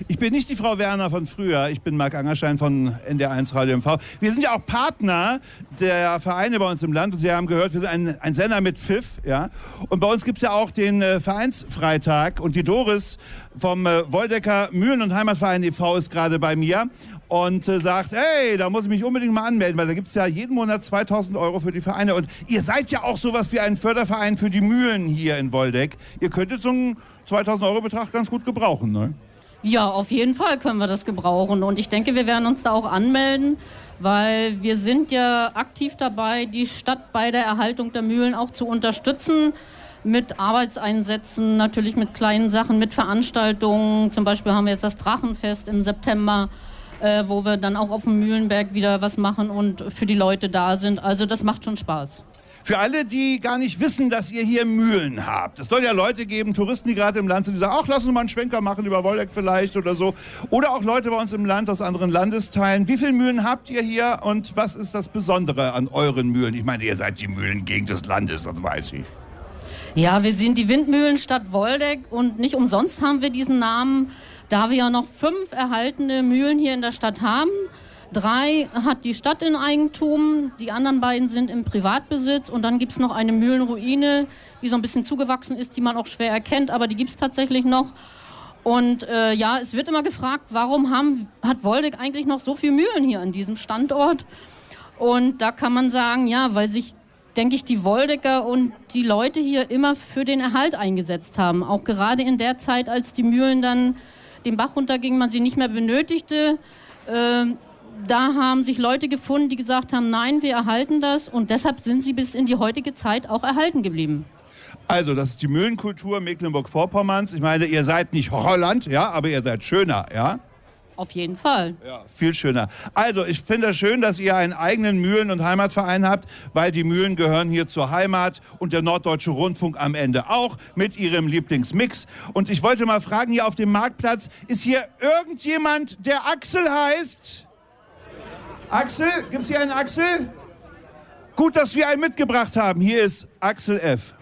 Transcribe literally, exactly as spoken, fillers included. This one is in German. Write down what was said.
Ich bin nicht die Frau Werner von früher, ich bin Marc Angerstein von N D R eins Radio M V. Wir sind ja auch Partner der Vereine bei uns im Land und Sie haben gehört, wir sind ein, ein Sender mit Pfiff. Ja? Und bei uns gibt es ja auch den äh, Vereinsfreitag und die Doris vom äh, Woldecker Mühlen- und Heimatverein e V ist gerade bei mir und äh, sagt, hey, da muss ich mich unbedingt mal anmelden, weil da gibt es ja jeden Monat zweitausend Euro für die Vereine. Und ihr seid ja auch sowas wie ein Förderverein für die Mühlen hier in Woldeck. Ihr könntet so einen zweitausend Euro Betrag ganz gut gebrauchen, ne? Ja, auf jeden Fall können wir das gebrauchen. Und ich denke, wir werden uns da auch anmelden, weil wir sind ja aktiv dabei, die Stadt bei der Erhaltung der Mühlen auch zu unterstützen. Mit Arbeitseinsätzen, natürlich mit kleinen Sachen, mit Veranstaltungen. Zum Beispiel haben wir jetzt das Drachenfest im September, äh, wo wir dann auch auf dem Mühlenberg wieder was machen und für die Leute da sind. Also das macht schon Spaß. Für alle, die gar nicht wissen, dass ihr hier Mühlen habt. Es soll ja Leute geben, Touristen, die gerade im Land sind, die sagen, ach, lass uns mal einen Schwenker machen über Woldeck vielleicht oder so. Oder auch Leute bei uns im Land aus anderen Landesteilen. Wie viele Mühlen habt ihr hier und was ist das Besondere an euren Mühlen? Ich meine, ihr seid die Mühlengegend des Landes, das weiß ich. Ja, wir sind die Windmühlenstadt Woldeck und nicht umsonst haben wir diesen Namen, da wir ja noch fünf erhaltene Mühlen hier in der Stadt haben. Drei hat die Stadt in Eigentum, die anderen beiden sind im Privatbesitz und dann gibt es noch eine Mühlenruine, die so ein bisschen zugewachsen ist, die man auch schwer erkennt, aber die gibt es tatsächlich noch. Und äh, ja, es wird immer gefragt, warum haben, hat Woldeck eigentlich noch so viele Mühlen hier an diesem Standort? Und da kann man sagen, ja, weil sich, denke ich, die Woldecker und die Leute hier immer für den Erhalt eingesetzt haben. Auch gerade in der Zeit, als die Mühlen dann den Bach runtergingen, man sie nicht mehr benötigte, äh, da haben sich Leute gefunden, die gesagt haben, nein, wir erhalten das und deshalb sind sie bis in die heutige Zeit auch erhalten geblieben. Also, das ist die Mühlenkultur Mecklenburg-Vorpommerns. Ich meine, ihr seid nicht Holland, ja, aber ihr seid schöner, ja? Auf jeden Fall. Ja, viel schöner. Also, ich finde es schön, dass ihr einen eigenen Mühlen- und Heimatverein habt, weil die Mühlen gehören hier zur Heimat und der Norddeutsche Rundfunk am Ende auch mit ihrem Lieblingsmix. Und ich wollte mal fragen, hier auf dem Marktplatz, ist hier irgendjemand, der Axel heißt? Axel? Gibt es hier einen Axel? Gut, dass wir einen mitgebracht haben. Hier ist Axel F.